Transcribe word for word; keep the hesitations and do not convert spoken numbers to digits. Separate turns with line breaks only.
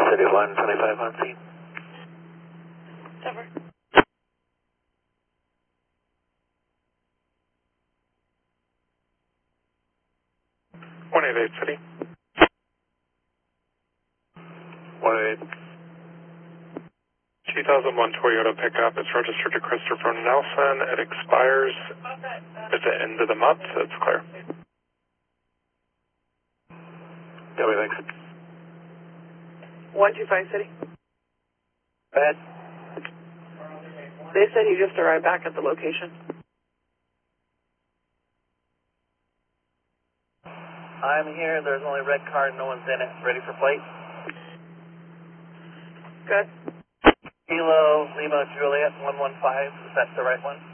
City one twenty-five on scene.
Over.
one eight eight City.
one eight eight.
two thousand one Toyota pickup. It's registered to Christopher Nelson. It expires at the end of the month. It's clear.
Copy, thanks.
one two five City.
Go ahead.
They said he just arrived back at the location.
I'm here. There's only red car. No one's in it. Ready for plate?
Good.
Kilo Lima Juliet one one five. Is that the right one?